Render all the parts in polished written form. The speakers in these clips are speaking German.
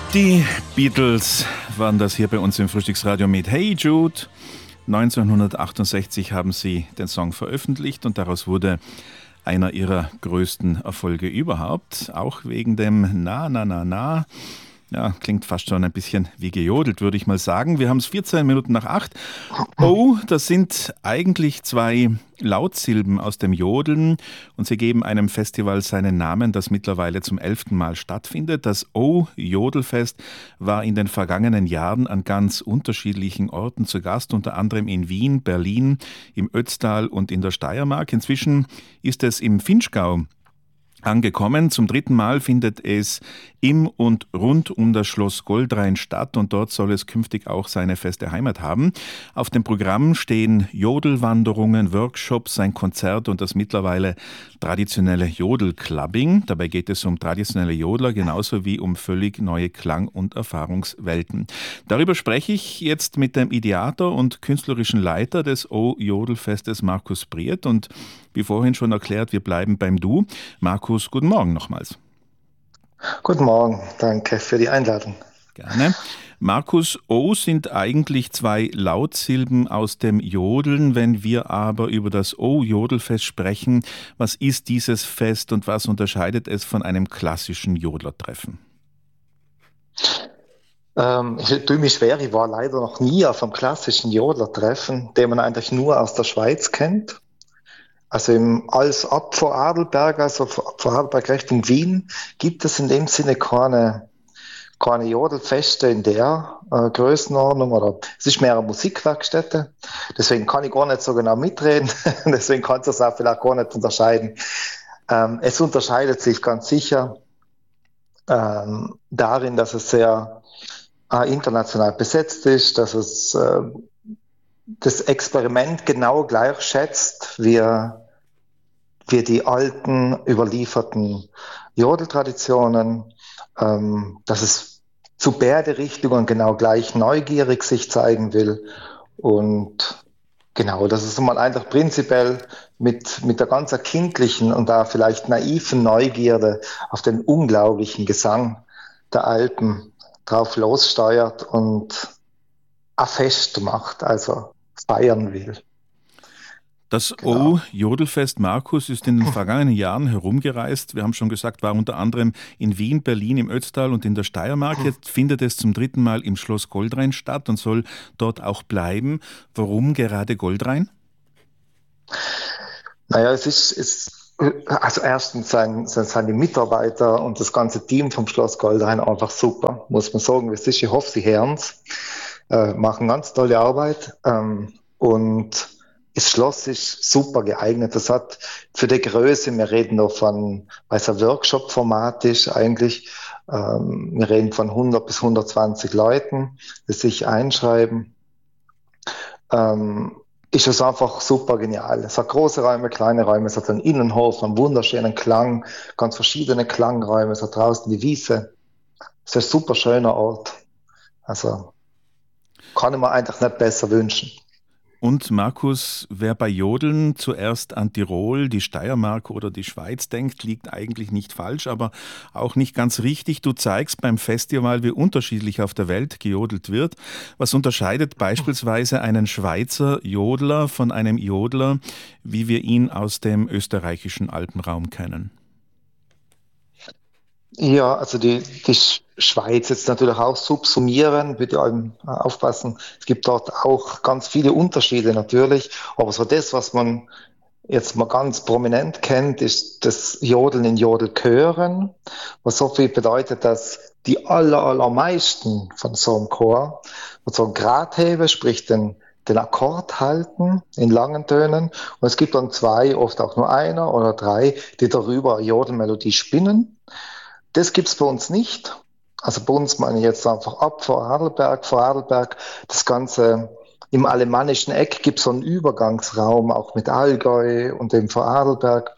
Die Beatles waren das hier bei uns im Frühstücksradio mit Hey Jude. 1968 haben sie den Song veröffentlicht und daraus wurde einer ihrer größten Erfolge überhaupt. Auch wegen dem Na, na, na, na. Ja, klingt fast schon ein bisschen wie gejodelt, würde ich mal sagen. Wir haben es 14 Minuten nach 8. Oh, das sind eigentlich zwei Lautsilben aus dem Jodeln und sie geben einem Festival seinen Namen, das mittlerweile zum 11. Mal stattfindet. Das O-Jodelfest war in den vergangenen Jahren an ganz unterschiedlichen Orten zu Gast, unter anderem in Wien, Berlin, im Ötztal und in der Steiermark. Inzwischen ist es im Vinschgau angekommen. Zum 3. Mal findet es im und rund um das Schloss Goldrhein statt und dort soll es künftig auch seine feste Heimat haben. Auf dem Programm stehen Jodelwanderungen, Workshops, ein Konzert und das mittlerweile traditionelle Jodelclubbing. Dabei geht es um traditionelle Jodler genauso wie um völlig neue Klang- und Erfahrungswelten. Darüber spreche ich jetzt mit dem Ideator und künstlerischen Leiter des O-Jodelfestes, Markus Briet. Und wie vorhin schon erklärt, wir bleiben beim Du. Markus, guten Morgen nochmals. Guten Morgen, danke für die Einladung. Gerne. Markus, O sind eigentlich zwei Lautsilben aus dem Jodeln. Wenn wir aber über das O-Jodelfest sprechen, was ist dieses Fest und was unterscheidet es von einem klassischen Jodlertreffen? Ich tue mich schwer, ich war leider noch nie auf einem klassischen Jodlertreffen, den man eigentlich nur aus der Schweiz kennt. Also als ab Vorarlberg, also Vorarlberg Richtung Wien, gibt es in dem Sinne keine Jodelfeste in der Größenordnung, oder es ist mehr eine Musikwerkstätte. Deswegen kann ich gar nicht so genau mitreden. Deswegen kann es das auch vielleicht gar nicht unterscheiden. Es unterscheidet sich ganz sicher darin, dass es sehr international besetzt ist, dass es das Experiment genau gleich schätzt wie die alten überlieferten Jodeltraditionen, dass es zu beide Richtungen genau gleich neugierig sich zeigen will und genau, dass es mal einfach prinzipiell mit der ganz kindlichen und da vielleicht naiven Neugierde auf den unglaublichen Gesang der Alpen drauf lossteuert und ein Fest macht, also feiern will. Das Genau. O-Jodelfest, Markus, ist in den vergangenen Jahren herumgereist. Wir haben schon gesagt, war unter anderem in Wien, Berlin, im Ötztal und in der Steiermark. Jetzt findet es zum 3. Mal im Schloss Goldrhein statt und soll dort auch bleiben. Warum gerade Goldrhein? Naja, also erstens sind die Mitarbeiter und das ganze Team vom Schloss Goldrhein einfach super, muss man sagen. Ich hoffe, sie hören's, machen ganz tolle Arbeit, und das Schloss ist super geeignet. Das hat für die Größe, wir reden noch von, weil es ein Workshop-Format ist eigentlich, wir reden von 100 bis 120 Leuten, die sich einschreiben. Ist es einfach super genial. Es hat große Räume, kleine Räume, es hat einen Innenhof, einen wunderschönen Klang, ganz verschiedene Klangräume, es hat draußen die Wiese. Es ist ein super schöner Ort. Also kann ich mir eigentlich nicht besser wünschen. Und Markus, wer bei Jodeln zuerst an Tirol, die Steiermark oder die Schweiz denkt, liegt eigentlich nicht falsch, aber auch nicht ganz richtig. Du zeigst beim Festival, wie unterschiedlich auf der Welt gejodelt wird. Was unterscheidet beispielsweise einen Schweizer Jodler von einem Jodler, wie wir ihn aus dem österreichischen Alpenraum kennen? Ja, also die Schweiz jetzt natürlich auch subsumieren, bitte aufpassen. Es gibt dort auch ganz viele Unterschiede natürlich, aber so das, was man jetzt mal ganz prominent kennt, ist das Jodeln in Jodelchören, was so viel bedeutet, dass die allermeisten von so einem Chor und so ein Gradhebe, sprich den Akkord halten in langen Tönen, und es gibt dann zwei, oft auch nur einer oder drei, die darüber eine Jodelmelodie spinnen. Das gibt's bei uns nicht. Also bei uns meine ich jetzt einfach ab Vorarlberg, das Ganze im alemannischen Eck gibt es so einen Übergangsraum, auch mit Allgäu und dem Vorarlberg.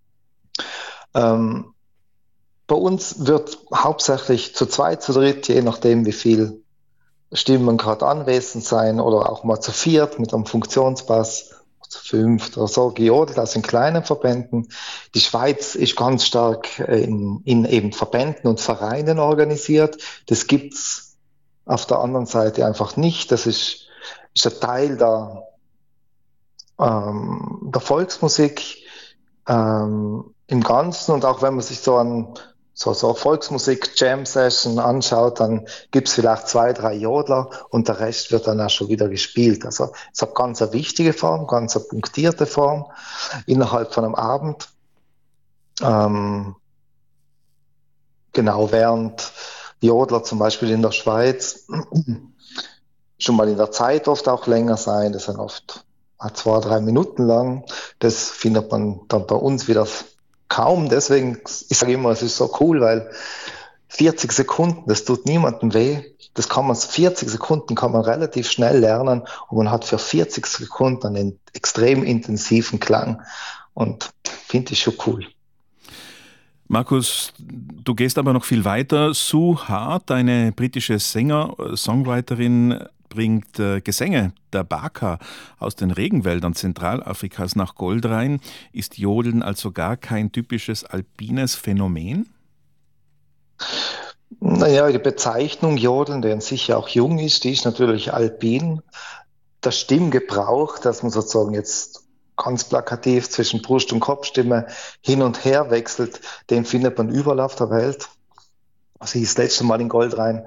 Bei uns wird hauptsächlich zu zweit, zu dritt, je nachdem wie viel Stimmen gerade anwesend sein, oder auch mal zu viert mit einem Funktionsbass, 5 oder so gejodelt, also in kleinen Verbänden. Die Schweiz ist ganz stark in eben Verbänden und Vereinen organisiert. Das gibt's auf der anderen Seite einfach nicht. Das ist ein Teil der Volksmusik im Ganzen. Und auch wenn man sich so Volksmusik-Jam-Session anschaut, dann gibt's vielleicht 2, 3 Jodler und der Rest wird dann auch schon wieder gespielt. Also es hat ganz eine wichtige Form, ganz eine punktierte Form innerhalb von einem Abend. Genau, während Jodler zum Beispiel in der Schweiz schon mal in der Zeit oft auch länger sein, das sind oft 2, 3 Minuten lang. Das findet man dann bei uns wieder kaum. Deswegen, ich sage immer, es ist so cool, weil 40 Sekunden, das tut niemandem weh. 40 Sekunden kann man relativ schnell lernen und man hat für 40 Sekunden einen extrem intensiven Klang und finde ich schon cool. Markus, du gehst aber noch viel weiter. Sue Hart, eine britische Songwriterin, bringt Gesänge der Baka aus den Regenwäldern Zentralafrikas nach Goldrhein. Ist Jodeln also gar kein typisches alpines Phänomen? Naja, die Bezeichnung Jodeln, der an sich ja auch jung ist, die ist natürlich alpin. Der Stimmgebrauch, dass man sozusagen jetzt ganz plakativ zwischen Brust- und Kopfstimme hin und her wechselt, den findet man überall auf der Welt. Also ich das letzte Mal in Goldrhein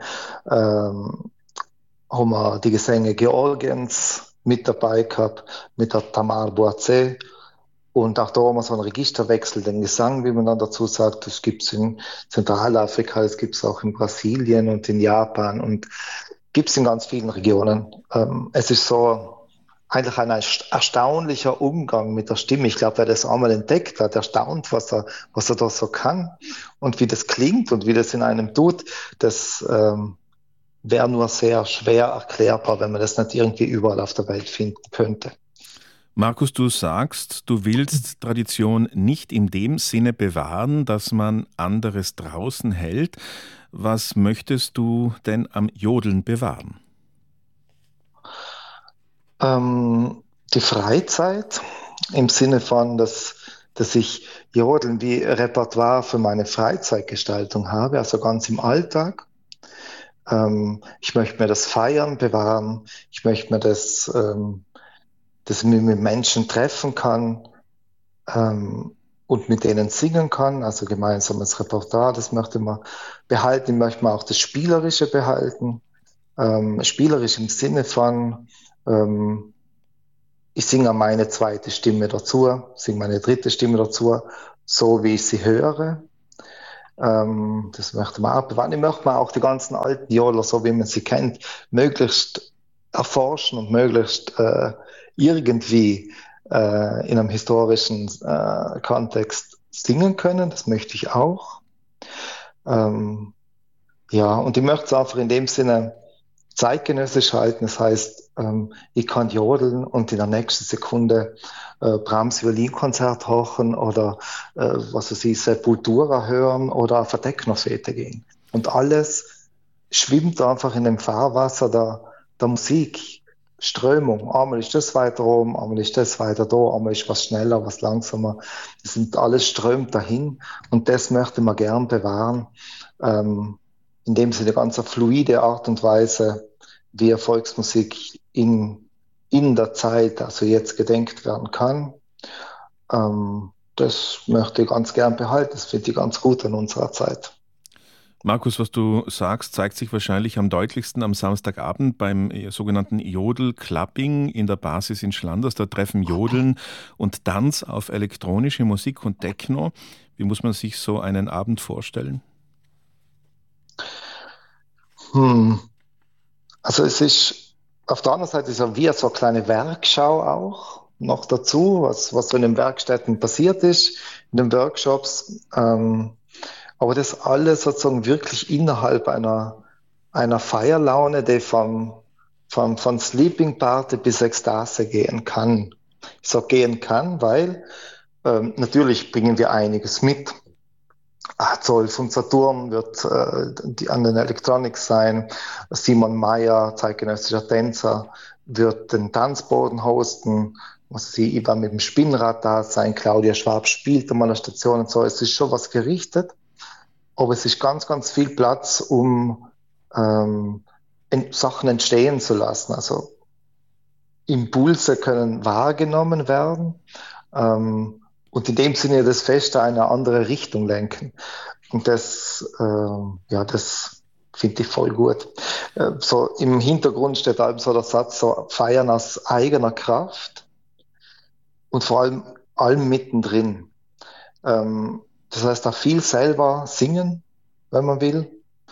haben wir die Gesänge Georgiens mit dabei gehabt, mit der Tamar Boazé. Und auch da haben wir so einen Registerwechsel, den Gesang, wie man dann dazu sagt, das gibt's in Zentralafrika, das gibt's auch in Brasilien und in Japan und gibt's in ganz vielen Regionen. Es ist so eigentlich ein erstaunlicher Umgang mit der Stimme. Ich glaube, wer das einmal entdeckt hat, erstaunt, was er da so kann und wie das klingt und wie das in einem tut, das wäre nur sehr schwer erklärbar, wenn man das nicht irgendwie überall auf der Welt finden könnte. Markus, du sagst, du willst Tradition nicht in dem Sinne bewahren, dass man anderes draußen hält. Was möchtest du denn am Jodeln bewahren? Die Freizeit im Sinne von, dass ich Jodeln wie Repertoire für meine Freizeitgestaltung habe, also ganz im Alltag. Ich möchte mir das Feiern bewahren. Ich möchte mir dass ich mich mit Menschen treffen kann und mit denen singen kann, also gemeinsames Repertoire, das möchte man behalten. Ich möchte man auch das Spielerische behalten. Spielerisch im Sinne von, ich singe meine zweite Stimme dazu, singe meine dritte Stimme dazu, so wie ich sie höre. Das möchte man auch bewahren. Ich möchte man auch die ganzen alten Jodler, so wie man sie kennt, möglichst erforschen und möglichst irgendwie in einem historischen Kontext singen können. Das möchte ich auch. Ja, und ich möchte es einfach in dem Sinne zeitgenössisch halten. Das heißt, ich kann jodeln und in der nächsten Sekunde Brahms Violinkonzert hören oder was weiß ich, Sepultura hören oder auf eine Techno-Fete gehen. Und alles schwimmt einfach in dem Fahrwasser der Musikströmung. Einmal ist das weiter oben, einmal ist das weiter da, einmal ist was schneller, was langsamer. Das sind alles strömt dahin und das möchte man gern bewahren. In dem Sinne ganz eine fluide Art und Weise, wie Volksmusik in der Zeit, also jetzt gedenkt werden kann. Das möchte ich ganz gern behalten. Das finde ich ganz gut in unserer Zeit. Markus, was du sagst, zeigt sich wahrscheinlich am deutlichsten am Samstagabend beim sogenannten Jodel-Clubbing in der Basis in Schlanders. Da treffen Jodeln und Tanz auf elektronische Musik und Techno. Wie muss man sich so einen Abend vorstellen? Also es ist, auf der anderen Seite ist es wie so eine kleine Werkschau auch noch dazu, was so in den Werkstätten passiert ist, in den Workshops. Aber das alles sozusagen wirklich innerhalb einer Feierlaune, die von Sleeping Party bis Ekstase gehen kann. Ich sage gehen kann, weil natürlich bringen wir einiges mit. Zolf und Saturn wird an den Electronics sein. Simon Mayer, zeitgenössischer Tänzer, wird den Tanzboden hosten. muss sie immer mit dem Spinnrad da sein. Claudia Schwab spielt an einer Station und so. Es ist schon was gerichtet, aber es ist ganz, ganz viel Platz, um Sachen entstehen zu lassen. Also Impulse können wahrgenommen werden und in dem Sinne das Fest eine andere Richtung lenken. Und das finde ich voll gut. So im Hintergrund steht eben so der Satz, so feiern aus eigener Kraft und vor allem mittendrin. Das heißt auch viel selber singen, wenn man will,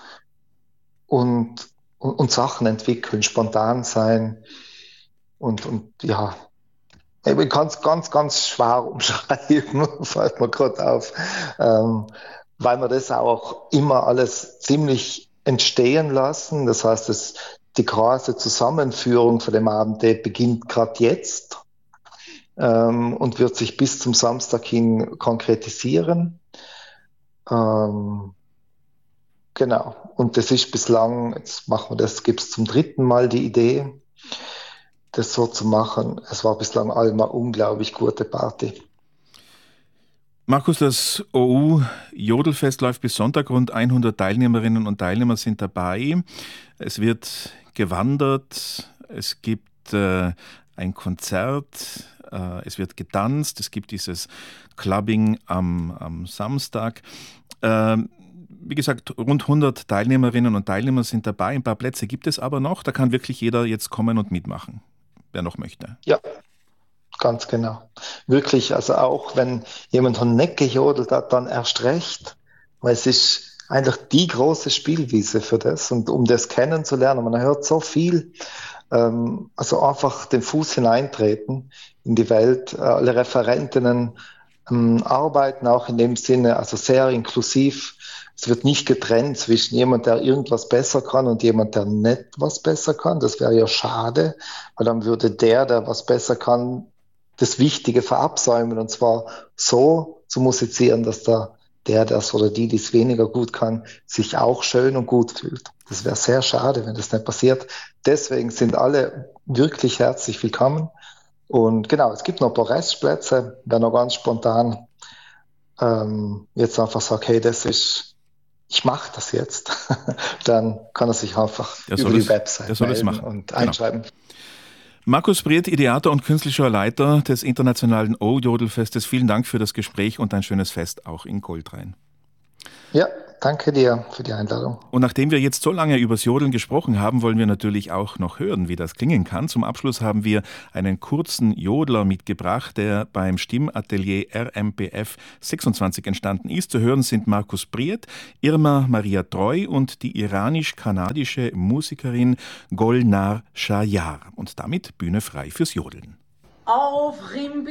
und Sachen entwickeln, spontan sein und ja, ich kann es ganz, ganz schwer umschreiben, fällt mir gerade auf, weil wir das auch immer alles ziemlich entstehen lassen. Das heißt, die große Zusammenführung von dem Abend, der beginnt gerade jetzt und wird sich bis zum Samstag hin konkretisieren. Genau. Und das ist bislang, jetzt machen wir das, gibt es zum 3. Mal die Idee, das so zu machen. Es war bislang einmal unglaublich gute Party. Markus, das OU-Jodelfest läuft bis Sonntag. Rund 100 Teilnehmerinnen und Teilnehmer sind dabei. Es wird gewandert, es gibt ein Konzert, es wird getanzt, es gibt dieses Clubbing am Samstag. Wie gesagt, rund 100 Teilnehmerinnen und Teilnehmer sind dabei. Ein paar Plätze gibt es aber noch. Da kann wirklich jeder jetzt kommen und mitmachen, wer noch möchte. Ja, ganz genau. Wirklich, also auch wenn jemand von Neck gejodelt hat, dann erst recht, weil es ist eigentlich die große Spielwiese für das und um das kennenzulernen. Man hört so viel, also einfach den Fuß hineintreten in die Welt. Alle Referentinnen arbeiten auch in dem Sinne, also sehr inklusiv. Es wird nicht getrennt zwischen jemand, der irgendwas besser kann und jemand, der nicht was besser kann. Das wäre ja schade, weil dann würde der was besser kann, das Wichtige verabsäumen, und zwar so zu musizieren, dass das oder die es weniger gut kann, sich auch schön und gut fühlt. Das wäre sehr schade, wenn das nicht passiert. Deswegen sind alle wirklich herzlich willkommen. Und genau, es gibt noch ein paar Restplätze. Wer noch ganz spontan jetzt einfach sagt, hey, ich mache das jetzt, dann kann er sich einfach über die Website melden und einschreiben. Genau. Markus Brieth, Ideator und künstlicher Leiter des Internationalen OU-Jodelfestes, vielen Dank für das Gespräch und ein schönes Fest auch in Goldrhein. Ja, danke dir für die Einladung. Und nachdem wir jetzt so lange übers Jodeln gesprochen haben, wollen wir natürlich auch noch hören, wie das klingen kann. Zum Abschluss haben wir einen kurzen Jodler mitgebracht, der beim Stimmatelier RMPF 26 entstanden ist. Zu hören sind Markus Brieth, Irma Maria Treu und die iranisch-kanadische Musikerin Golnar Shayar. Und damit Bühne frei fürs Jodeln. Auf Rimbi